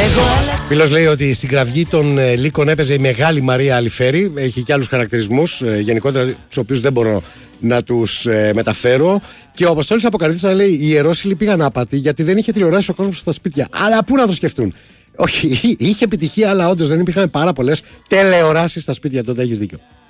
Φίλος λέει ότι στην κραυγή των Λύκων έπαιζε η μεγάλη Μαρία Αλιφέρη. Έχει και άλλους χαρακτηρισμούς, γενικότερα τους οποίους δεν μπορώ να τους μεταφέρω. Και ο Αποστόλης από Καρδίτσα λέει: οι ιερόσιλοι πήγαν άπατοι γιατί δεν είχε τηλεοράσει ο κόσμος στα σπίτια. Αλλά πού να το σκεφτούν. Όχι, είχε επιτυχία, αλλά όντως δεν υπήρχαν πάρα πολλές τηλεοράσεις στα σπίτια τότε. Έχεις δίκιο.